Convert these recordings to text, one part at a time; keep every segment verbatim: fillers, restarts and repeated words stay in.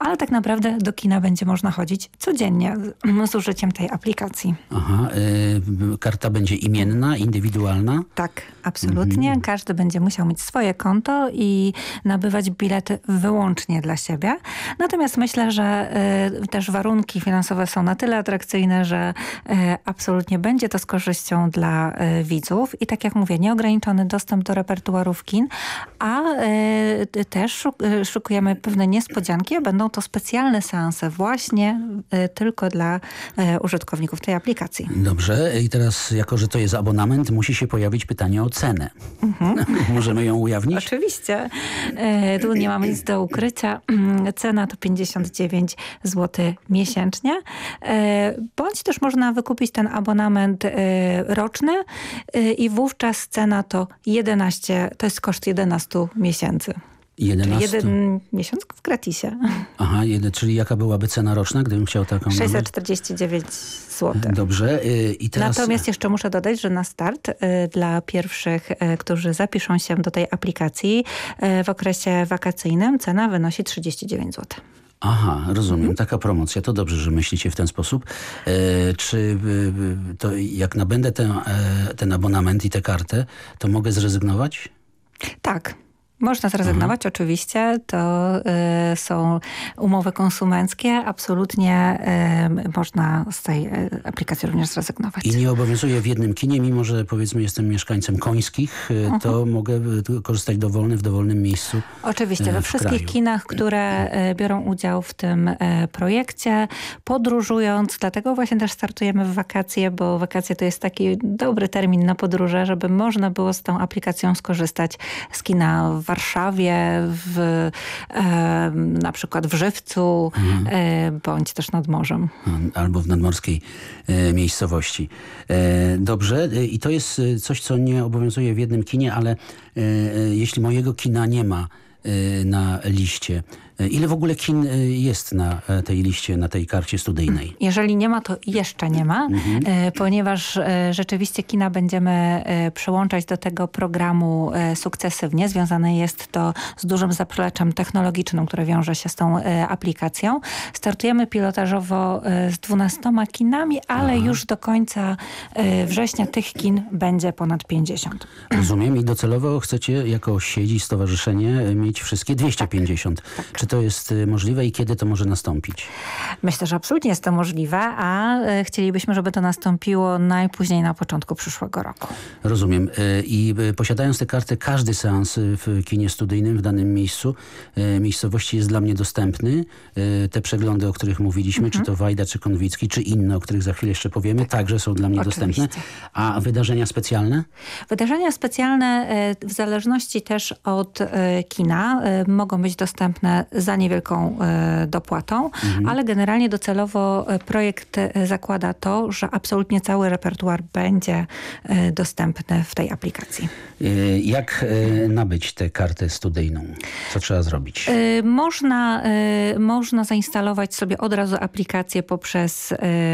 ale tak naprawdę do kina będzie można chodzić codziennie z użyciem tej aplikacji. Aha, y, karta będzie imienna, indywidualna? Tak, absolutnie. Mhm. Każdy będzie musiał mieć swoje konto i nabywać bilety wyłącznie dla siebie. Natomiast myślę, że y, też warunki finansowe są na tyle atrakcyjne, że y, absolutnie będzie to z korzyścią dla y, widzów. I tak jak mówię, nieograniczony dostęp do repertuarów kin, a y, też szuk y, szukujemy pewne niespodzianki, a będą to specjalne seanse właśnie y, tylko dla y, użytkowników tej aplikacji. Dobrze. I teraz, jako że to jest abonament, musi się pojawić pytanie o cenę. Mhm. Możemy ją ujawnić? Oczywiście. Y, tu nie mamy nic do ukrycia. Cena to pięćdziesiąt dziewięć złotych miesięcznie. Y, bądź też można wykupić ten abonament y, roczny y, i wówczas cena to jedenaście, to jest koszt jedenastu miesięcy. jedenaście? Czyli jeden miesiąc w gratisie. Aha, jeden, czyli jaka byłaby cena roczna, gdybym chciał taką... sześćset czterdzieści dziewięć złotych. Dobrze. I teraz... Natomiast jeszcze muszę dodać, że na start y, dla pierwszych, y, którzy zapiszą się do tej aplikacji y, w okresie wakacyjnym cena wynosi trzydzieści dziewięć złotych. Aha, rozumiem. Taka promocja. To dobrze, że myślicie w ten sposób. E, czy e, to jak nabędę ten, e, ten abonament i tę kartę, to mogę zrezygnować? Tak. Można zrezygnować, Aha. oczywiście. To y, są umowy konsumenckie. Absolutnie y, można z tej y, aplikacji również zrezygnować. I nie obowiązuje w jednym kinie, mimo że powiedzmy jestem mieszkańcem Końskich, y, uh-huh. to mogę y, korzystać dowolnie w dowolnym miejscu. Oczywiście. Y, we wszystkich kraju. kinach, które y, biorą udział w tym y, projekcie, podróżując. Dlatego właśnie też startujemy w wakacje, bo wakacje to jest taki dobry termin na podróże, żeby można było z tą aplikacją skorzystać z kina w Warszawie, w, e, na przykład w Żywcu, mhm. e, bądź też nad morzem. Albo w nadmorskiej e, miejscowości. E, dobrze. E, I to jest coś, co nie obowiązuje w jednym kinie, ale e, jeśli mojego kina nie ma e, na liście, ile w ogóle kin jest na tej liście, na tej karcie studyjnej? Jeżeli nie ma, to jeszcze nie ma, mhm. ponieważ rzeczywiście kina będziemy przyłączać do tego programu sukcesywnie. Związane jest to z dużym zapleczem technologicznym, które wiąże się z tą aplikacją. Startujemy pilotażowo z dwunastoma kinami, ale Aha. już do końca września tych kin będzie ponad pięćdziesiąt. Rozumiem. I docelowo chcecie jako sieć i stowarzyszenie mieć wszystkie dwieście pięćdziesiąt. Tak. Tak. Czy to jest możliwe i kiedy to może nastąpić? Myślę, że absolutnie jest to możliwe, a chcielibyśmy, żeby to nastąpiło najpóźniej na początku przyszłego roku. Rozumiem. I posiadając tę kartę, każdy seans w kinie studyjnym w danym miejscu, miejscowości jest dla mnie dostępny. Te przeglądy, o których mówiliśmy, mhm. czy to Wajda, czy Konwicki, czy inne, o których za chwilę jeszcze powiemy, tak. także są dla mnie Oczywiście. dostępne. A wydarzenia specjalne? Wydarzenia specjalne w zależności też od kina mogą być dostępne za niewielką e, dopłatą, mhm. ale generalnie docelowo projekt zakłada to, że absolutnie cały repertuar będzie e, dostępny w tej aplikacji. E, jak e, nabyć tę kartę studyjną? Co trzeba zrobić? E, można, e, można zainstalować sobie od razu aplikację poprzez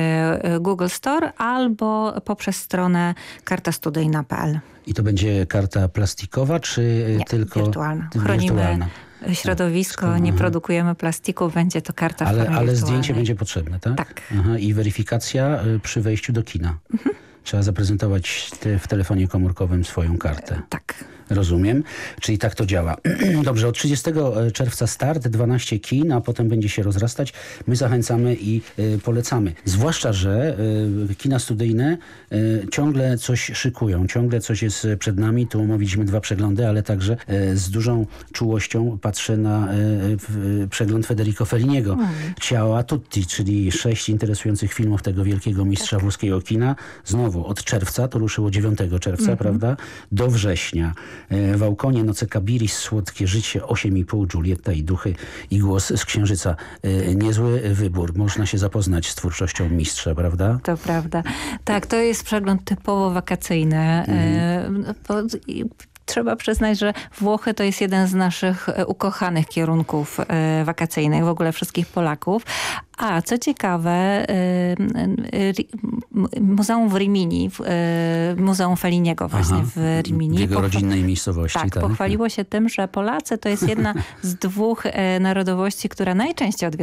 e, Google Store albo poprzez stronę karta studyjna kropka p l. I to będzie karta plastikowa, czy Nie, tylko wirtualna? Chronimy wirtualna? środowisko, nie produkujemy plastiku, będzie to karta ale, w formie ale wirtualnej. zdjęcie będzie potrzebne, tak? Tak. Aha, i weryfikacja przy wejściu do kina. Mhm. Trzeba zaprezentować te, w telefonie komórkowym swoją kartę. Tak. Rozumiem. Czyli tak to działa. Dobrze, od trzydziestego czerwca start, dwanaście kin, a potem będzie się rozrastać. My zachęcamy i y, polecamy. Zwłaszcza, że y, kina studyjne y, ciągle coś szykują, ciągle coś jest przed nami. Tu omówiliśmy dwa przeglądy, ale także y, z dużą czułością patrzę na y, y, przegląd Federico Felliniego. Mm. Ciao a tutti, czyli sześć interesujących filmów tego wielkiego mistrza tak. włoskiego kina. Znowu od czerwca, to ruszyło dziewiątego czerwca, mm-hmm. prawda? Do września. W Aukonie, Noce Kabiris, Słodkie życie, osiem i pół, Giulietta i duchy i Głos z Księżyca. Niezły wybór. Można się zapoznać z twórczością mistrza, prawda? To prawda. Tak, to jest przegląd typowo wakacyjny. Mm. Trzeba przyznać, że Włochy to jest jeden z naszych ukochanych kierunków wakacyjnych, w ogóle wszystkich Polaków. A co ciekawe, Muzeum w Rimini, Muzeum Felliniego właśnie Aha, w Rimini. W jego rodzinnej miejscowości. Tak, tak, pochwaliło się tym, że Polacy to jest jedna z dwóch narodowości, która najczęściej odwiedza